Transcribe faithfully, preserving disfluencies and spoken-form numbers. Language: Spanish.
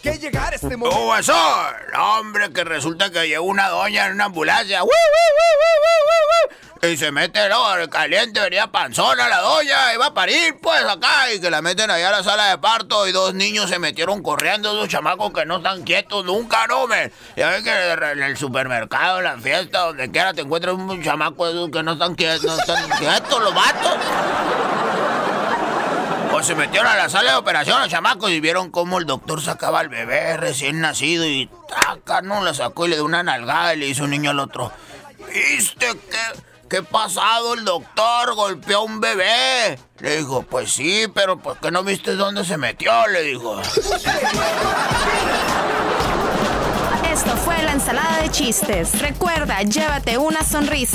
que llegar a este momento. ¡Oh, eso! No, hombre, que resulta que llegó una doña en una ambulancia. ¡Wii, wii, wii, wii, wii, wii! Y se mete, ¿no? El caliente, venía panzona la doña, iba a parir, pues, acá. Y que la meten allá a la sala de parto y dos niños se metieron corriendo, dos chamacos que no están quietos nunca, ¿no, men? Ya ves que en el supermercado, en la fiesta, donde quiera te encuentras un chamaco de esos que no están quietos, no están quietos, los vatos. Pues se metieron a la sala de operación los chamacos y vieron cómo el doctor sacaba al bebé recién nacido y taca, ¿no? La sacó y le dio una nalgada y le hizo un niño al otro. ¿Viste qué, qué pasado el doctor? Golpeó a un bebé. Le dijo, pues sí, pero ¿por qué no viste dónde se metió? Le dijo. Esto fue la ensalada de chistes. Recuerda, llévate una sonrisa.